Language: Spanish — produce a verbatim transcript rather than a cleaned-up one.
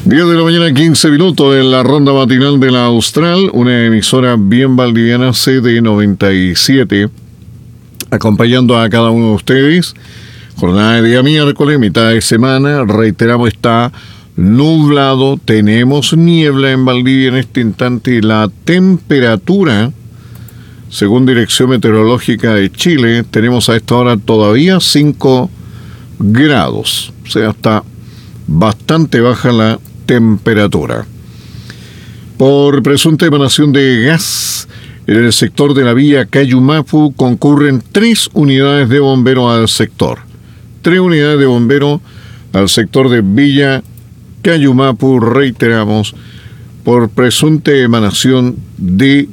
diez de la mañana, quince minutos en la ronda matinal de la Austral, una emisora bien valdiviana, C D noventa y siete, acompañando a cada uno de ustedes. Jornada de día miércoles, mitad de semana, reiteramos, está nublado, tenemos niebla en Valdivia en este instante. La temperatura, según Dirección Meteorológica de Chile, tenemos a esta hora todavía cinco grados, o sea, está bastante baja la temperatura. Por presunta emanación de gas en el sector de la vía Cayumapu concurren tres unidades de bomberos al sector. Tres unidades de bomberos al sector de Villa Cayumapu, reiteramos, por presunta emanación de